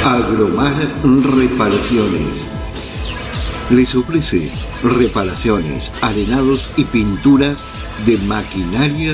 Agromar Reparaciones les ofrece reparaciones, arenados y pinturas de maquinaria